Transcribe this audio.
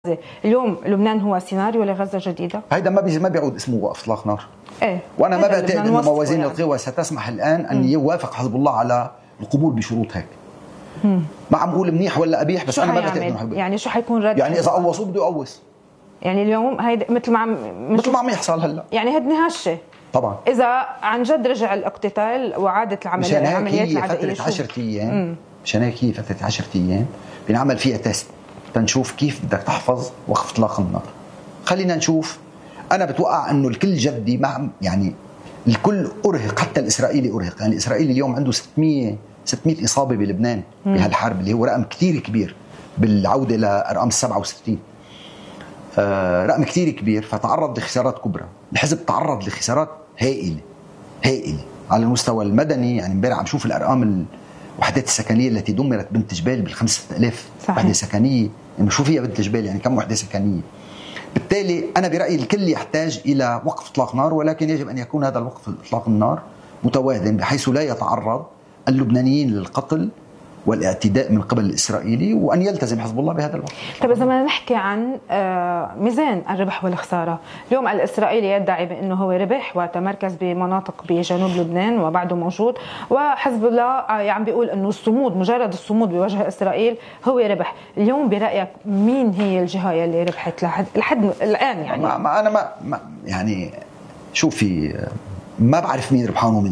اليوم لبنان هو سيناريو لغزة جديدة. هيدا ما بيعود اسمه وقف اطلاق نار. ايه وانا ما بعتقد انه موازين القوى ستسمح الان ان يوافق حزب الله على القبول بشروط هيك. ما عم بقول منيح ولا قبيح، بس انا ما بعتقد انه يعني شو حيكون رد؟ يعني اذا قوصوه بده يقوص. يعني اليوم هيدا مثل ما عم يحصل هلا، يعني هدني هالشيء طبعا اذا عن جد رجع الاقتتال وعادت العمليات العدائيه. 10 ايام مشان هيك هي فتره 10 ايام بنعمل فيها تيست تنشوف كيف بدك تحفظ وقف اطلاق النار. خلينا نشوف. انا بتوقع انه الكل جدي، مع يعني الكل ارهق، حتى الاسرائيلي ارهق. يعني الاسرائيلي اليوم عنده 600 اصابه بلبنان بهالحرب، اللي هو رقم كثير كبير بالعوده لارقام 67. رقم كثير كبير، فتعرض لخسارات كبرى. الحزب تعرض لخسارات هائله على المستوى المدني. يعني امبارح عم شوف الارقام، الوحدات السكنيه التي دمرت بنت جبال بال5000 وحده سكنيه. انه شو فيها بنت جبال، يعني كم وحده سكنيه. بالتالي انا برايي الكل يحتاج الى وقف اطلاق نار، ولكن يجب ان يكون هذا الوقف اطلاق النار متوازن بحيث لا يتعرض اللبنانيين للقتل والاعتداء من قبل الإسرائيلي، وأن يلتزم حزب الله بهذا الوقت. طيب إذا بدنا نحكي عن ميزان الربح والخسارة، اليوم الإسرائيلي يدعي بأنه هو ربح وتمركز بمناطق بجنوب لبنان وبعده موجود، وحزب الله عم بيقول أنه الصمود، مجرد الصمود بوجه إسرائيل هو ربح. اليوم برأيك مين هي الجهة اللي ربحت لحد الآن؟ يعني أنا ما يعني شوفي، ما بعرف مين ربحان ومين